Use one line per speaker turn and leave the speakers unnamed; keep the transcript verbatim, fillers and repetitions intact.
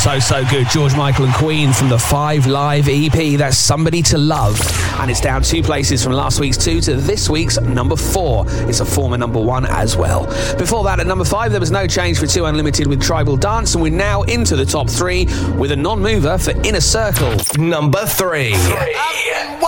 So, so good. George Michael and Queen from the Five Live E P. That's Somebody to Love. And it's down two places from last week's two to this week's number four. It's a former number one as well. Before that, at number five, there was no change for Two Unlimited with Tribal Dance. And we're now into the top three with a non-mover for Inner Circle.
Number three.
three.